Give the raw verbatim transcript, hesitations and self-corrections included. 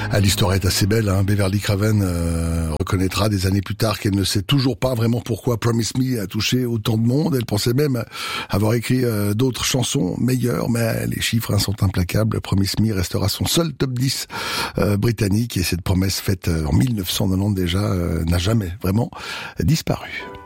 Ah, l'histoire est assez belle, hein. Beverly Craven euh, reconnaîtra des années plus tard qu'elle ne sait toujours pas vraiment pourquoi Promise Me a touché autant de monde. Elle pensait même avoir écrit euh, d'autres chansons meilleures, mais les chiffres hein, sont implacables. Promise Me restera son seul top dix euh, britannique et cette promesse faite euh, en mille neuf cent quatre-vingt-dix déjà euh, n'a jamais vraiment disparu.